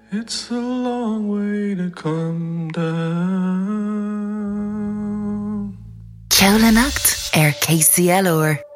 It's a long way to come down. Ceol nacht KCLR.